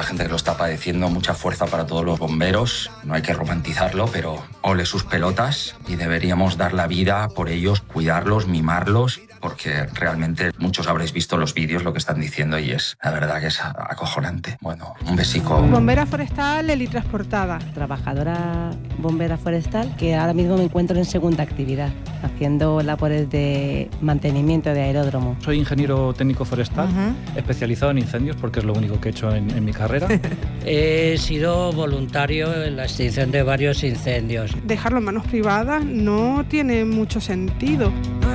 gente que lo está padeciendo, mucha fuerza para todos los bomberos. No hay que romantizarlo, pero ole sus pelotas y deberíamos dar la vida por ellos, cuidarlos, mimarlos, porque realmente muchos habréis visto los vídeos, lo que están diciendo, y es, la verdad que es acojonante. Bueno, un besico. Bombera forestal helitransportada. Trabajadora bombera forestal, que ahora mismo me encuentro en segunda actividad, haciendo labores de mantenimiento de aeródromo. Soy ingeniero técnico forestal, especializado en incendios, porque es lo único que he hecho en mi carrera. He sido voluntario en la extinción de varios incendios. Dejarlo en manos privadas no tiene mucho sentido.